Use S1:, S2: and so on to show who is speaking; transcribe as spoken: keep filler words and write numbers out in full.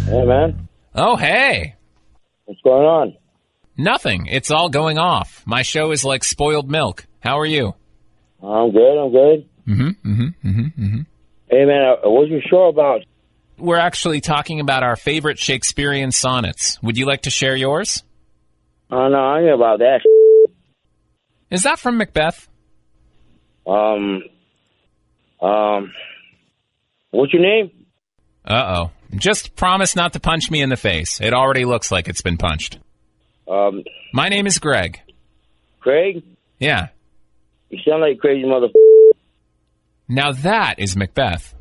S1: Hey, man.
S2: Oh, hey.
S1: What's going on?
S2: Nothing. It's all going off. My show is like spoiled milk. How are you?
S1: I'm good, I'm good.
S2: Mm-hmm, mm-hmm, mm-hmm, mm-hmm.
S1: Hey, man, I, I wasn't sure about...
S2: We're actually talking about our favorite Shakespearean sonnets. Would you like to share yours?
S1: Oh, no, I ain't about that.
S2: Is that from Macbeth?
S1: Um, um, what's your name?
S2: Uh-oh. Just promise not to punch me in the face. It already looks like it's been punched.
S1: Um,
S2: My name is Greg.
S1: Craig?
S2: Yeah.
S1: You sound like a crazy mother...
S2: Now that is Macbeth.